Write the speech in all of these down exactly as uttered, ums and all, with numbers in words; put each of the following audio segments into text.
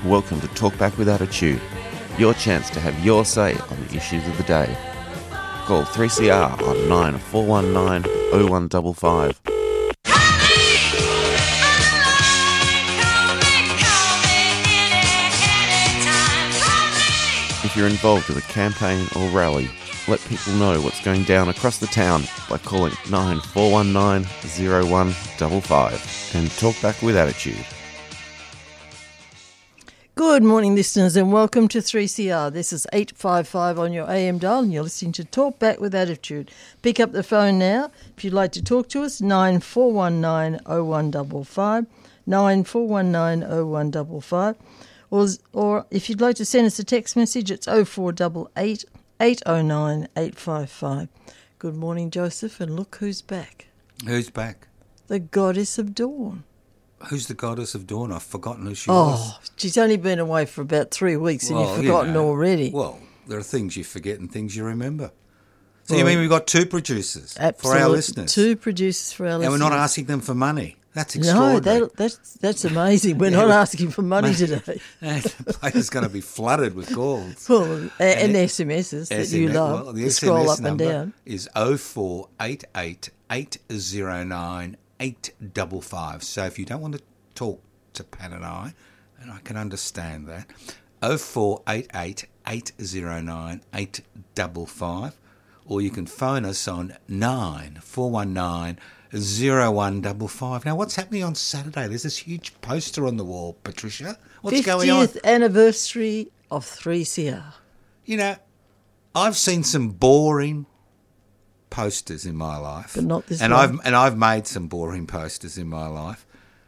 welcome to Talk Back with Attitude, your chance to have your say on the issues of the day. Call three C R on nine four one nine oh one five five. If you're involved with a campaign or rally, let people know what's going down across the town by calling nine four one nine oh one five five and Talk Back with Attitude. Good morning, listeners, and welcome to three C R. This is eight five five on your A M dial, and you're listening to Talk Back with Attitude. Pick up the phone now if you'd like to talk to us, nine four one nine oh one five five, nine four one nine oh one five five, or, or if you'd like to send us a text message, it's oh four eight eight, eight oh nine, eight five five. Good morning, Joseph, and look who's back. Who's back? The Goddess of Dawn. Who's the Goddess of Dawn? I've forgotten who she oh, was. Oh, she's only been away for about three weeks and well, you've forgotten you know, already. Well, there are things you forget and things you remember. So well, you mean we've got two producers absolutely, for our listeners? Two producers for our and listeners. And we're not asking them for money. That's extraordinary. No, that, that's, that's amazing. We're yeah, not asking for money today. The place is going to be flooded with calls. Well, and, and S M Ses that S M S, you love. Well, the scroll S M S up and down. Is oh four eight eight, eight oh nine, eight five five. So if you don't want to talk to Pat and I, and I can understand that, oh four eight eight, eight oh nine, eight five five, or you can phone us on nine four one nine, oh one five five. Now, what's happening on Saturday? There's this huge poster on the wall, Patricia. What's going on? fiftieth anniversary of three C R. You know, I've seen some boring posters in my life. But not this and one. I've And I've made some boring posters in my life.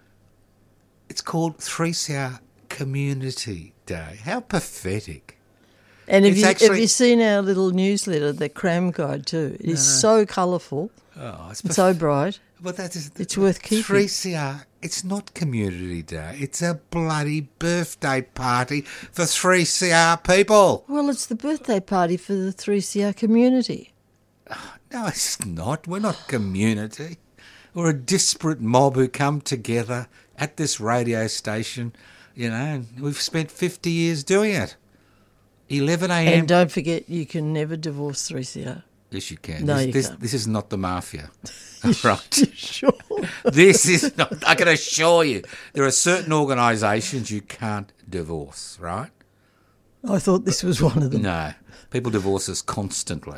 It's called three C R Community Day. How pathetic. And have it's you, actually, have you seen our little newsletter, the Cram Guide too? It no. is so colourful, oh, it's and so bright. But that is, it's worth keeping. three C R, it's not Community Day. It's a bloody birthday party for three C R people. Well, it's the birthday party for the three C R community. No, it's not. We're not community. We're a disparate mob who come together at this radio station, you know, and we've spent fifty years doing it. eleven a.m. And don't forget, you can never divorce three C R. Yes, you can. No, this, you this, can't. This is not the mafia. Right. Sure. This is not, I can assure you, there are certain organisations you can't divorce, right? I thought this was one of them. No. People divorce us constantly.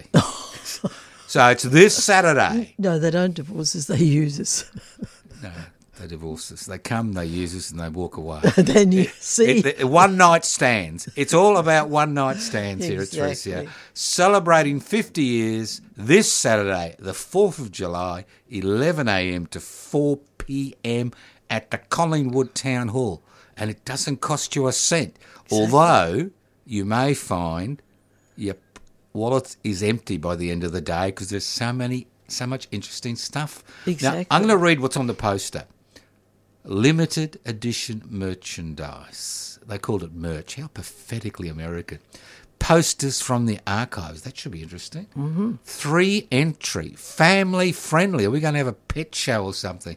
So it's this Saturday. No, they don't divorce us, they use us. No, they divorce us. They come, they use us, and they walk away. Then you see. It, it, one night stands. It's all about one night stands here exactly. at three C R. Celebrating fifty years this Saturday, the fourth of July, eleven a.m. to four p.m. at the Collingwood Town Hall. And it doesn't cost you a cent. Exactly. Although you may find your wallet is empty by the end of the day because there's so many, so much interesting stuff. Exactly. Now, I'm going to read what's on the poster. Limited edition merchandise. They called it merch. How pathetically American. Posters from the archives. That should be interesting. Mm-hmm. Three entry. Family friendly. Are we going to have a pet show or something?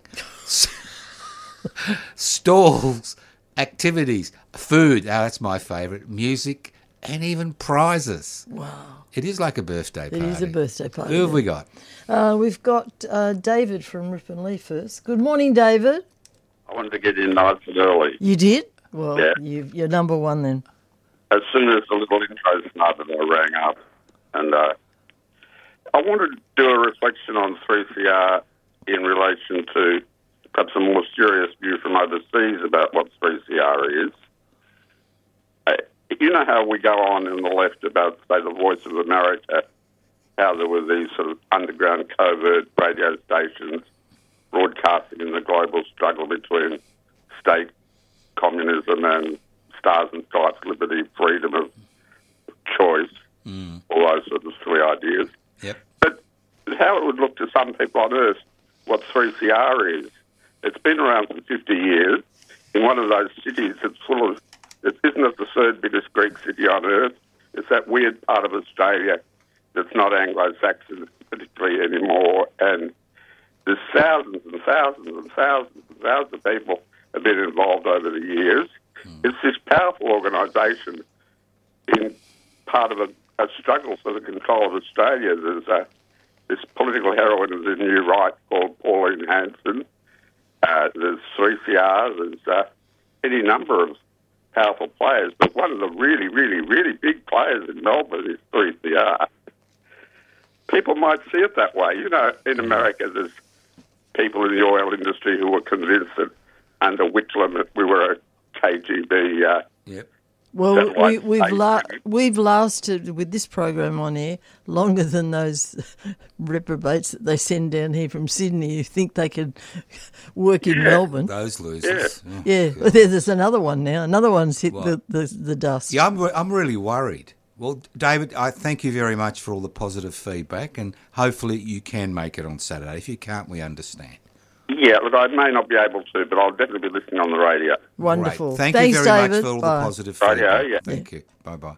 Stalls. Activities. Food. Oh, that's my favourite. Music. And even prizes. Wow. It is like a birthday party. It is a birthday party. Who have we got? Uh, we've got uh, David from Ripponlea first. Good morning, David. I wanted to get in nice and early. You did? Well, yeah. you, you're number one then. As soon as the little intro started, I rang up. And uh, I wanted to do a reflection on three C R in relation to perhaps a more serious view from overseas about what three C R is. Uh, you know how we go on in the left about, say, the Voice of America, how there were these sort of underground covert radio stations broadcasting in the global struggle between state communism and stars and stripes, liberty, freedom of choice, mm. all those sort of three ideas. Yep. But how it would look to some people on Earth what three C R is. It's been around for fifty years in one of those cities that's full of, it isn't it the third biggest Greek city on Earth? It's that weird part of Australia that's not Anglo-Saxon particularly anymore, and there's thousands and thousands and thousands and thousands of people have been involved over the years. Mm. It's this powerful organisation in part of a, a struggle for the control of Australia. There's a, this political heroine of the new right called Pauline Hanson. Uh, there's three C R. There's uh, any number of powerful players, but one of the really, really, really big players in Melbourne is three C R. People might see it that way. You know, in America, there's people in the oil industry who were convinced that under Whitlam that we were a K G B. Uh, yep. Well, we, we've la- we've lasted with this program on air longer than those reprobates that they send down here from Sydney who think they could work in yeah. Melbourne. Those losers. Yeah, yeah. yeah. Well, there's another one now. Another one's hit the, the, the dust. Yeah, I'm re- I'm really worried. Well, David, I thank you very much for all the positive feedback, and hopefully you can make it on Saturday. If you can't, we understand. Yeah, look, I may not be able to, but I'll definitely be listening on the radio. Wonderful. Great. Thank Thanks, you very David. much for all Bye. the positive Radio, feedback. yeah. Thank you. Bye-bye.